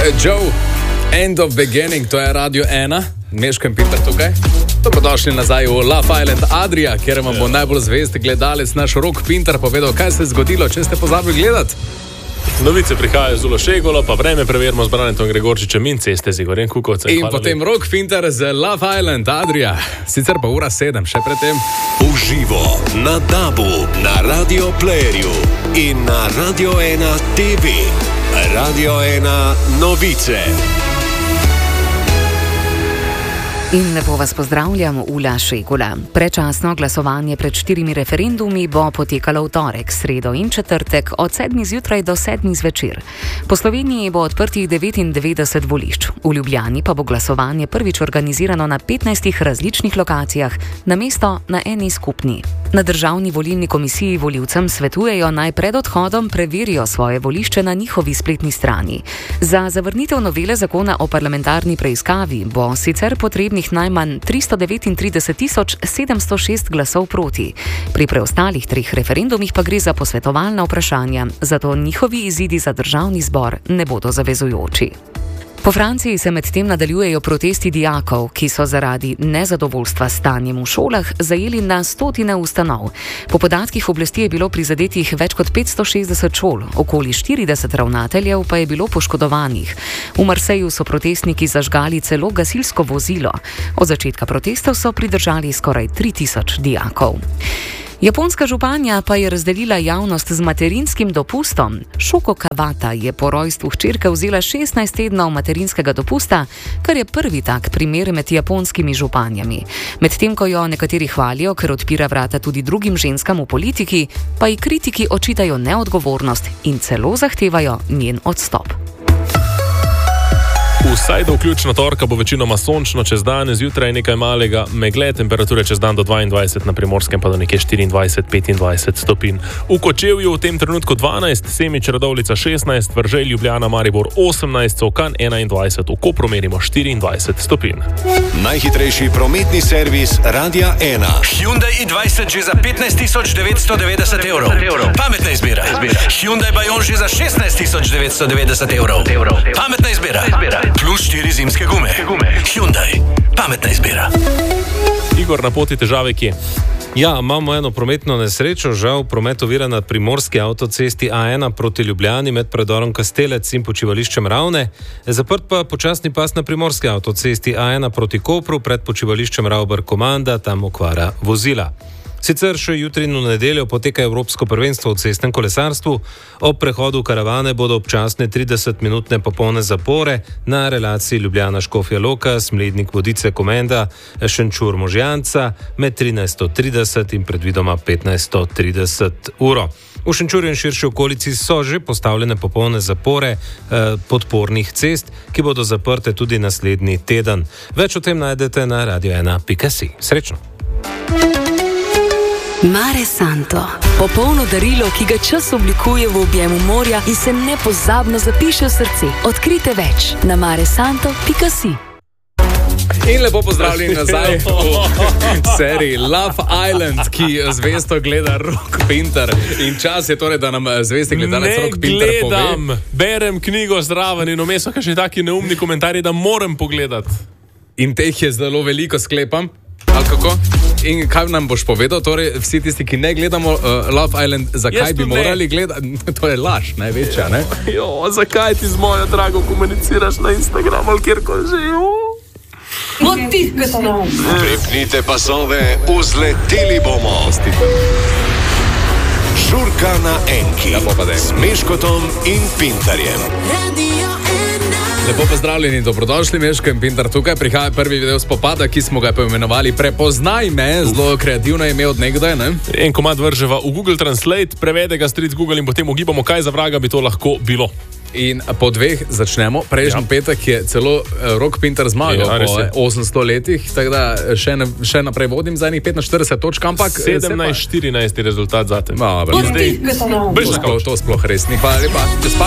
Joe, End of Beginning, to je Radio 1, Meško in Peter tukaj. Dobrodošli nazaj v Love Island Adria, kjer vam bo najbolj zvesti gledalec naš Rok Pintar povedal, kaj se je zgodilo, če ste pozabili gledati. Novice prihajajo z Ulo Šegolo, pa vreme preverimo z Branetom Gregorčičem in ceste z Igorjem Kukovcem. In potem Rok Pintar z Love Island Adria, sicer pa 7:00, še predtem. Uživo na DAB-u, na Radio Playerju in na Radio 1 TV. Radio 1 Novice. In lepo vas pozdravljam, Ula Šegola. Predčasno glasovanje pred 4 referendumi bo potekalo v torek, sredo in četrtek od 7 zjutraj do 7 zvečer. Po Sloveniji bo odprtih 99 volišč. V Ljubljani pa bo glasovanje prvič organizirano na 15 različnih lokacijah, namesto na eni skupni. Na Državni volilni komisiji volivcem svetujejo naj pred odhodom preverijo svoje volišče na njihovi spletni strani. Za zavrnitev novele zakona o parlamentarni preiskavi bo sicer potrebnih najmanj 339.706 glasov proti. Pri preostalih 3 referendumih pa gre za posvetovalna vprašanja, zato njihovi izidi za državni zbor ne bodo zavezujoči. Po Franciji se medtem nadaljujejo protesti dijakov, ki so zaradi nezadovoljstva s stanjem v šolah zajeli na stotine ustanov. Po podatkih oblasti je bilo prizadetih več kot 560 šol, okoli 40 ravnateljev pa je bilo poškodovanih. V Marseju so protestniki zažgali celo gasilsko vozilo. Od začetka protestov so pridržali skoraj 3000 dijakov. Japonska županja pa je razdelila javnost z materinskim dopustom. Shoko Kawata je po rojstvu hčerke vzela 16 tednov materinskega dopusta, kar je prvi tak primer med japonskimi županjami. Medtem ko jo nekateri hvalijo, ker odpira vrata tudi drugim ženskam v politiki, pa ji kritiki očitajo neodgovornost in celo zahtevajo njen odstop. Vsaj do vključno torka bo večinoma sončno, čez dan zjutraj nekaj malega megle, temperature čez dan do 22, na Primorskem pa do nekje 24-25 stopinj. V Kočevju v tem trenutku 12, Semič, Radovljica 16, Veržej, Ljubljana, Maribor 18, Cokan 21, v Kopru merimo 24 stopinj. Najhitrejši prometni servis Radia 1. Hyundai i20 že za 15.990 evrov. Pametna izbira. Hyundai Bayon že za 16.990 evrov. Pametna izbira. Plus 4 zimske gume. Hyundai. Pametna izbira. Igor, na poti težave kje? Ja, imamo eno prometno nesrečo, žal promet ovira na primorski avtocesti A1 proti Ljubljani med predorom Kastelec in počivališčem Ravne. Zaprt pa počasni pas na primorski avtocesti A1 proti Kopru pred počivališčem Ravber-Komanda, tam okvara vozila. Sicer še jutri in v nedeljo poteka Evropsko prvenstvo v cestnem kolesarstvu. Ob prehodu karavane bodo občasne 30-minutne popolne zapore na relaciji Ljubljana-Škofja Loka, Smlednik-Vodice-Komenda, Šenčur-Možjanca med 13:30 in predvidoma 15:30 uro. V Šenčurju in širši okolici so že postavljene popolne zapore podpornih cest, ki bodo zaprte tudi naslednji teden. Več o tem najdete na radio1.si. Srečno! Mare Santo. Popolno darilo, ki ga čas oblikuje v objemu morja in se nepozabno zapiše v srce. Odkrite več na maresanto.si. In lepo pozdravljeni nazaj v seriji Love Island, ki zvesto gleda Rok Pintar. In čas je torej, da nam zvesti gledalec Rok Pintar pove. Ne gledam, berem knjigo zraven in vmes so kakšni taki neumni komentarji, da moram pogledati. In teh je zelo veliko, sklepam. Ali kako? In kaj nam boš povedal, torej vsi tisti, ki ne gledamo Love Island, zakaj bi morali gledati? To je laž, največja, ne? Jo, zakaj ti z mojo drago komuniciraš na Instagramu ali kjerkoli že? Pripnite pasove, vzleteli bomo. Žurka na enki s Meškotom in Pintarjem. Lepo pozdravljeni, dobrodošli, Meško in Pintar tukaj. Prihaja prvi video spopada, ki smo ga poimenovali Prepoznaj me, zelo kreativno je imel od nekdaj, ne? En komad vrževa v Google Translate, prevede ga stric Google in potem ugibamo, kaj za vraga bi to lahko bilo. In po 2 začnemo. Prejšnji petek je celo Rok Pintar zmagal po 800 letih, tako da še naprej vodim za enih 45 točk, ampak 17-14 je rezultat zate. To sploh res ni. Hvala lepa.